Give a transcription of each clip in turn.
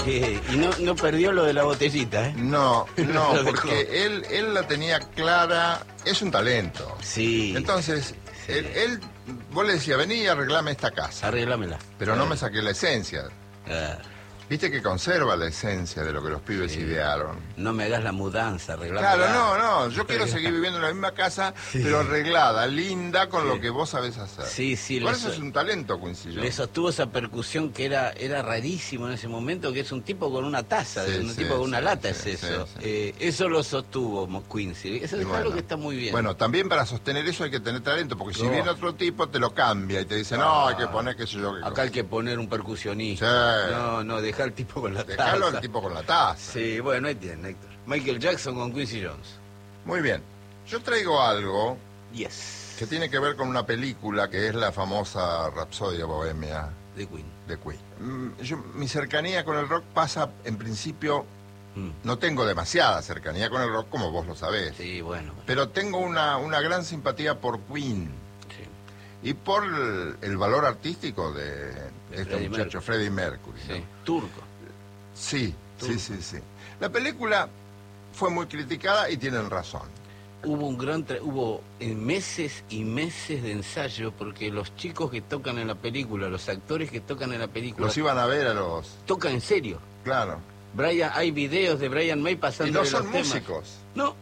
Y no perdió lo de la botellita, ¿eh? No, porque él la tenía clara, es un talento. Sí. Entonces, Sí. Él, vos le decías, vení y arreglame esta casa. Arréglamela. Pero no me saqué la esencia. Ah, Viste que conserva la esencia de lo que los pibes Sí. idearon. no me hagas la mudanza, arreglamela. Claro, no, yo quiero seguir viviendo en la misma casa, Sí. pero arreglada, linda, con Sí. lo que vos sabés hacer. Sí, Por le eso es un talento, Quincy Jones. le sostuvo esa percusión que era rarísimo en ese momento, que es un tipo con una taza, Sí, un sí, tipo con una sí, lata, sí, es eso. sí. Eso lo sostuvo Quincy. Eso Y es bueno. algo que está muy bien. Bueno, también para sostener eso hay que tener talento, porque si No. viene otro tipo te lo cambia y te dice, no, hay que poner qué sé yo. Acá hay que poner un percusionista. Sí. No, dejar al tipo con la Dejalo taza. al tipo con la taza. Sí, bueno, ahí tienen, Héctor. Michael Jackson con Quincy Jones. Muy bien. Yo traigo algo Yes. que tiene que ver con una película que es la famosa Rapsodia Bohemia De Queen. de Queen. Mi cercanía con el rock pasa, en principio, no tengo demasiada cercanía con el rock, como vos lo sabés. Sí, bueno. Pero tengo una gran simpatía por Queen Sí. y por el valor artístico de este Freddie muchacho, Mercury. Freddie Mercury. Sí. ¿no? Turco. Sí, Turco. sí. La película fue muy criticada y tienen razón. Hubo hubo meses y meses de ensayo porque los chicos que tocan en la película, los actores que tocan en la película, Los iban a ver a los... tocan en serio. Claro. Hay videos de Brian May pasando Y no los son temas. músicos. No.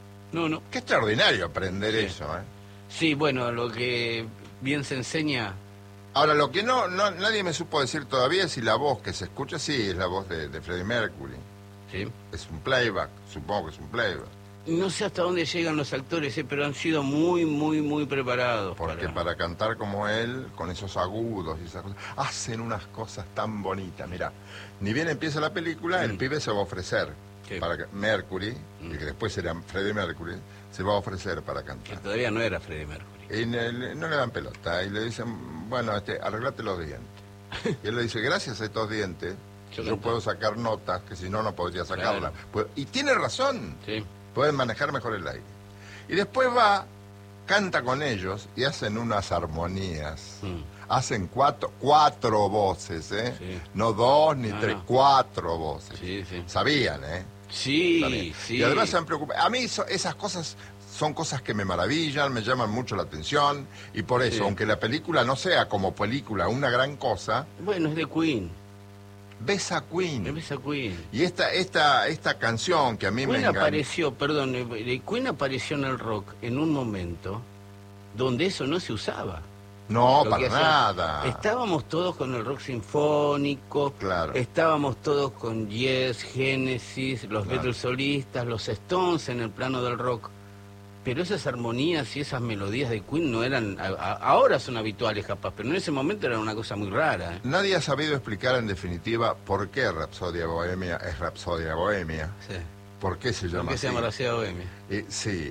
Qué extraordinario aprender Sí. eso, ¿eh? Sí, bueno, lo que bien se enseña. Ahora, lo que nadie me supo decir todavía es si la voz que se escucha, sí, es la voz de Freddie Mercury. ¿Sí? Es un playback, supongo que es un playback. No sé hasta dónde llegan los actores, pero han sido muy preparados. Porque para cantar como él, con esos agudos y esas cosas, hacen unas cosas tan bonitas. Mira, ni bien empieza la película, el pibe se va a ofrecer Sí. para que Mercury, y que después será Freddie Mercury, se va a ofrecer para Que cantar. todavía no era Freddie Mercury. Y no le dan pelota y le dicen, bueno, arreglate los dientes. Y él le dice, gracias a estos dientes, Yo yo canto. puedo sacar notas que si no, no podría sacarlas. Claro. Y tiene razón, Sí. pueden manejar mejor el aire. Y después va, canta con ellos y hacen unas armonías. Hacen cuatro voces, ¿eh? Sí. No dos ni No, tres, no. 4 voces. Sí. Sabían, ¿eh? Sí, Sabían. sí. Y además se han preocupado. A mí esas cosas son cosas que me maravillan, me llaman mucho la atención. Y por eso, Sí. aunque la película no sea como película una gran cosa, Bueno, es de Queen. ves a Queen. Es a Queen. Y esta canción que a mí me Queen engancha. apareció, perdón, Queen apareció en el rock en un momento donde eso no se usaba. No, Lo para que hacía- nada. Estábamos todos con el rock sinfónico, Claro. estábamos todos con Yes, Genesis, los Claro. Beatles solistas, los Stones en el plano del rock. Pero esas armonías y esas melodías de Queen no eran, ahora son habituales capaz, pero en ese momento era una cosa muy rara. ¿Eh? Nadie ha sabido explicar en definitiva por qué Rapsodia Bohemia es Rapsodia Bohemia. Sí. ¿Por qué se llama ¿Por qué así? se llama la ciudad bohemia? Sí,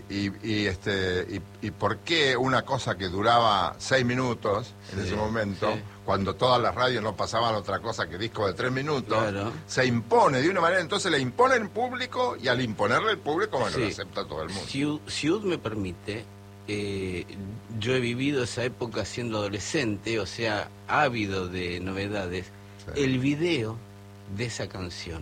y por qué una cosa que duraba 6 minutos en Sí, ese momento, sí. cuando todas las radios no pasaban otra cosa que discos de 3 minutos, Claro. se impone de una manera, entonces le impone el público y al imponerle el público, bueno, Sí. lo acepta todo el mundo. Si Ud me permite, yo he vivido esa época siendo adolescente, o sea, ávido de novedades. Sí. El video de esa canción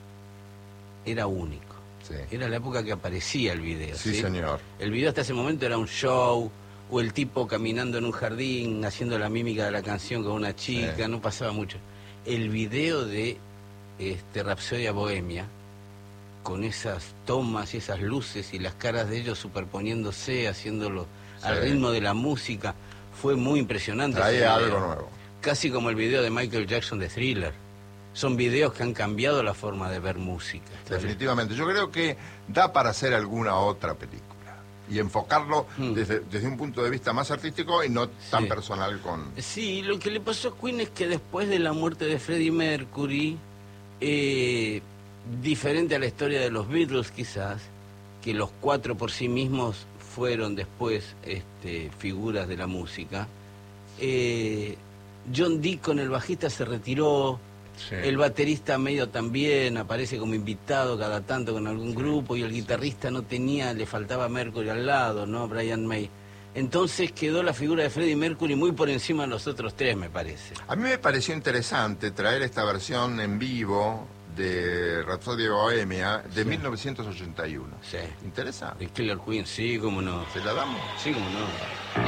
era único. Sí, Era la época que aparecía el video. sí, señor. El video hasta ese momento era un show, o el tipo caminando en un jardín, haciendo la mímica de la canción con una chica, Sí. no pasaba mucho. El video de Rapsodia Bohemia, con esas tomas y esas luces y las caras de ellos superponiéndose, haciéndolo al Sí. ritmo de la música, fue muy impresionante. ese Trae video. algo nuevo. Casi como el video de Michael Jackson de Thriller. Son videos que han cambiado la forma de ver música. Definitivamente. Yo creo que da para hacer alguna otra película y enfocarlo desde un punto de vista más artístico y no tan Sí. personal con... Sí, lo que le pasó a Queen es que después de la muerte de Freddie Mercury, diferente a la historia de los Beatles quizás, que los 4 por sí mismos fueron después figuras de la música, John Deacon, el bajista, se retiró. Sí. El baterista medio también aparece como invitado cada tanto con algún grupo, y el guitarrista no tenía, le faltaba Mercury al lado, ¿no? Brian May. Entonces quedó la figura de Freddie Mercury muy por encima de los otros tres, me parece. A mí me pareció interesante traer esta versión en vivo de Rhapsody Bohemia de 1981. Sí. ¿Interesa? De Killer Queen, sí, cómo no. ¿Se la damos? Sí, cómo no.